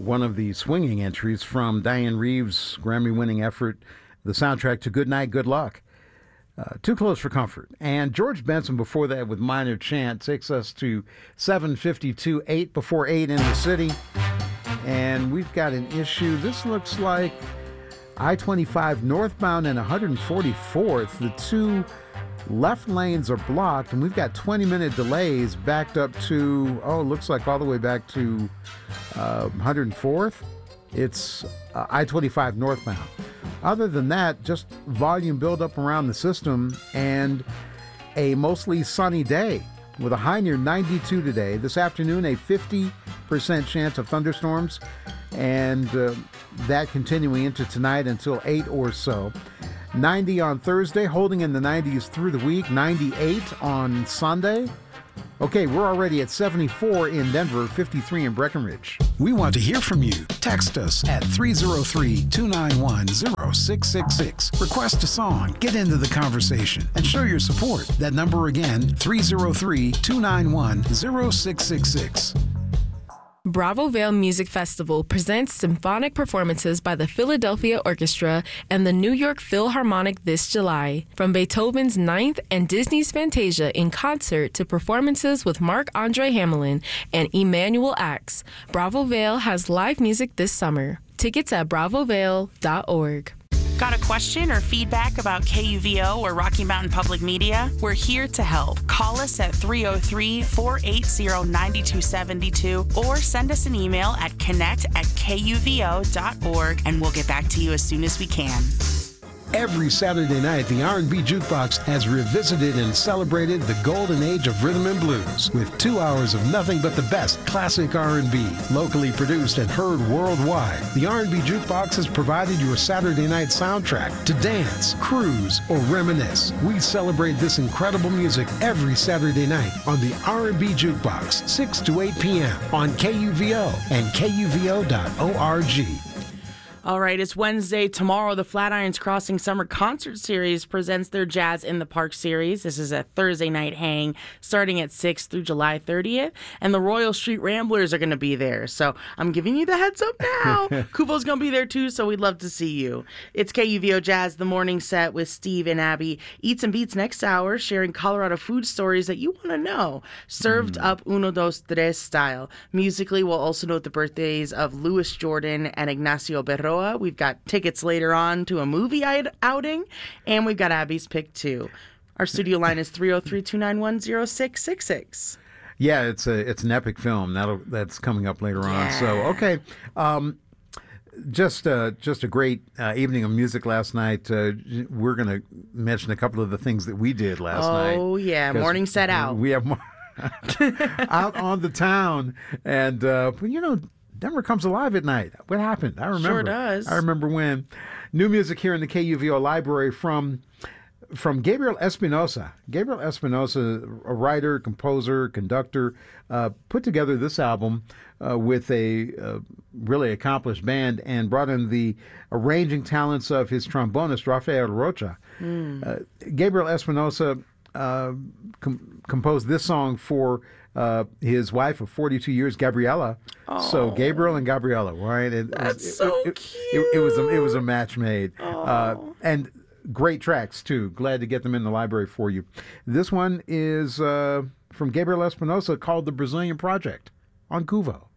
one of the swinging entries from Diane Reeves' Grammy-winning effort, the soundtrack to Good Night, Good Luck. Too Close for Comfort. And George Benson before that with Minor Chant takes us to 7:52, 8 before 8 in the city. And we've got an issue. This looks like I-25 northbound and 144th. The two left lanes are blocked, and we've got 20-minute delays backed up to, looks like all the way back to 104th. It's I-25 northbound. Other than that, just volume buildup around the system and a mostly sunny day with a high near 92 today. This afternoon, a 50% chance of thunderstorms, and that continuing into tonight until 8 or so. 90 on Thursday, holding in the 90s through the week. 98 on Sunday. Okay, we're already at 74 in Denver, 53 in Breckenridge. We want to hear from you. Text us at 303-291-0666. Request a song, get into the conversation, and show your support. That number again, 303-291-0666. Bravo Vale Music Festival presents symphonic performances by the Philadelphia Orchestra and the New York Philharmonic this July. From Beethoven's Ninth and Disney's Fantasia in concert to performances with Marc-Andre Hamelin and Emanuel Ax, Bravo Vale has live music this summer. Tickets at bravovale.org. Got a question or feedback about KUVO or Rocky Mountain Public Media? We're here to help. Call us at 303-480-9272 or send us an email at connect@kuvo.org and we'll get back to you as soon as we can. Every Saturday night, the R&B Jukebox has revisited and celebrated the golden age of rhythm and blues with 2 hours of nothing but the best classic R&B, locally produced and heard worldwide. The R&B Jukebox has provided your Saturday night soundtrack to dance, cruise, or reminisce. We celebrate this incredible music every Saturday night on the R&B Jukebox, 6 to 8 p.m. on KUVO and KUVO.org. All right, it's Wednesday. Tomorrow, the Flatirons Crossing Summer Concert Series presents their Jazz in the Park series. This is a Thursday night hang starting at 6 through July 30th. And the Royal Street Ramblers are going to be there. So I'm giving you the heads up now. Kuvo's going to be there too, so we'd love to see you. It's KUVO Jazz, the morning set with Steve and Abby. Eats and Beats next hour, sharing Colorado food stories that you want to know. Served up uno, dos, tres style. Musically, we'll also note the birthdays of Louis Jordan and Ignacio Berro. We've got tickets later on to a movie outing, and we've got Abby's pick too. Our studio line is 303-291-0666. Yeah, it's an epic film that's coming up later on. So okay, just a great evening of music last night. We're gonna mention a couple of the things that we did last night. Oh yeah, morning set out. We have out on the town, and Denver comes alive at night. What happened? I remember. Sure does. I remember when. New music here in the KUVO library from Gabriel Espinosa. Gabriel Espinosa, a writer, composer, conductor, put together this album with a really accomplished band and brought in the arranging talents of his trombonist, Rafael Rocha. Gabriel Espinosa composed this song for his wife of 42 years, Gabriela. So Gabriel and Gabriela, right? That's so cute. It was a match made, and great tracks too. Glad to get them in the library for you. This one is from Gabriel Espinosa, called "The Brazilian Project" on Kuvo.